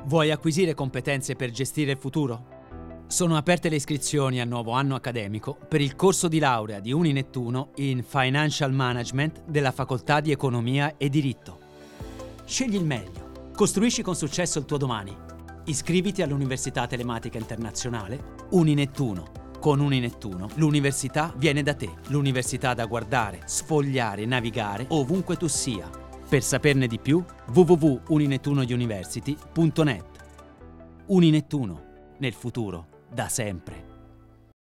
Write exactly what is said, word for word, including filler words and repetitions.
Vuoi acquisire competenze per gestire il futuro? Sono aperte le iscrizioni al nuovo anno accademico per il corso di laurea di Uninettuno in Financial Management della Facoltà di Economia e Diritto. Scegli il meglio. Costruisci con successo il tuo domani. Iscriviti all'Università Telematica Internazionale Uninettuno. Con Uninettuno l'università viene da te. L'università da guardare, sfogliare, navigare ovunque tu sia. Per saperne di più, w w w punto uninettunouniversity punto net. Uninettuno, nel futuro, da sempre.